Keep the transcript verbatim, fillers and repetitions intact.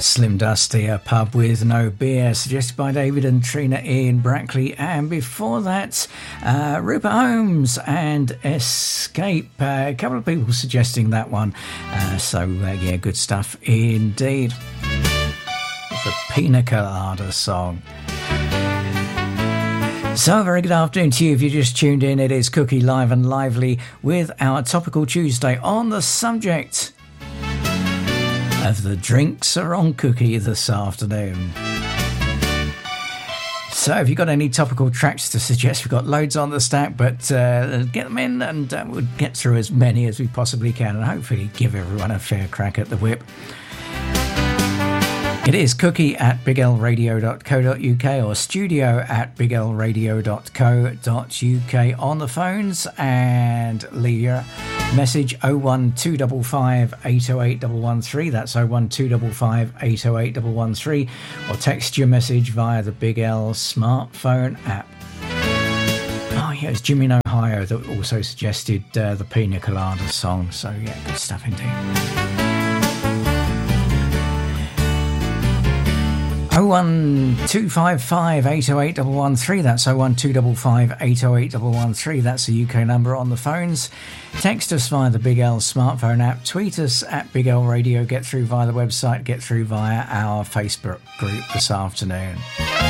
Slim Dusty, a pub with no beer, suggested by David and Trina Ian Brackley. And before that, uh, Rupert Holmes and Escape. Uh, a couple of people suggesting that one. Uh, so, uh, yeah, good stuff indeed. The Pina Colada song. So, a very good afternoon to you if you just tuned in. It is Cookie Live and Lively with our Topical Tuesday on the subject of the drinks are on Cookie this afternoon. So if you've got any topical tracks to suggest, we've got loads on the stack, but uh, get them in and uh, we'll get through as many as we possibly can and hopefully give everyone a fair crack at the whip. It is cookie at big l radio dot co dot uk or studio at big l radio dot co dot uk on the phones, and leave your message oh one two five five, eight oh eight one one three. That's oh one two five five, eight oh eight one one three, or text your message via the Big L smartphone app. Oh yeah, it's Jimmy in Ohio that also suggested uh, the Pina Colada song, so yeah, good stuff indeed. oh one two five five, eight oh eight one one three. That's oh one two five five, eight oh eight one one three. That's the U K number on the phones. Text us via the Big L smartphone app. Tweet us at Big L Radio. Get through via the website. Get through via our Facebook group this afternoon.